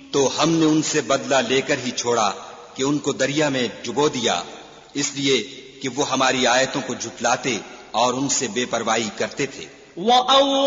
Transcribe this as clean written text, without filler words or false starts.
तो हमने उनसे बदला लेकर ही छोड़ा कि उनको दरिया में डुबो दिया, इसलिए कि वो हमारी आयतों को झुटलाते और उनसे बेपरवाही करते थे।